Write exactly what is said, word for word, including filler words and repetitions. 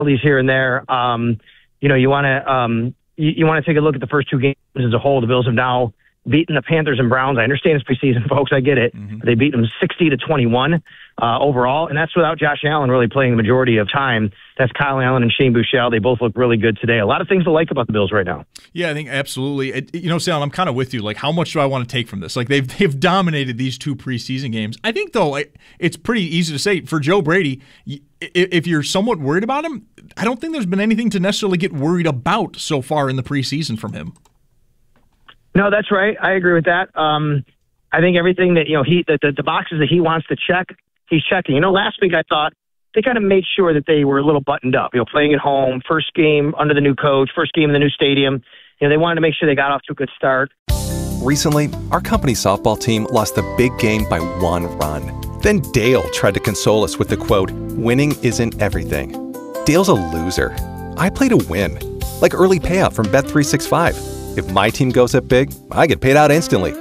penalties here and there. Um, you know, you want to um, you, you want to take a look at the first two games as a whole. The Bills have now beaten the Panthers and Browns. I understand it's preseason, folks. I get it. Mm-hmm. They beat them sixty to twenty-one uh, overall, and that's without Josh Allen really playing the majority of time. That's Kyle Allen and Shane Buechele. They both look really good today. A lot of things to like about the Bills right now. Yeah, I think absolutely. It, you know, Sal, I'm kind of with you. Like, how much do I want to take from this? Like, they've they've dominated these two preseason games. I think, though, like, it's pretty easy to say for Joe Brady, if you're somewhat worried about him, I don't think there's been anything to necessarily get worried about so far in the preseason from him. No, that's right. I agree with that. Um, I think everything that, you know, he the, the, the boxes that he wants to check, he's checking. You know, last week I thought they kind of made sure that they were a little buttoned up, you know, playing at home, first game under the new coach, first game in the new stadium. You know, they wanted to make sure they got off to a good start. Recently, our company softball team lost the big game by one run. Then Dale tried to console us with the quote, "Winning isn't everything." Dale's a loser. I play to win, like early payout from Bet three sixty-five. If my team goes up big, I get paid out instantly.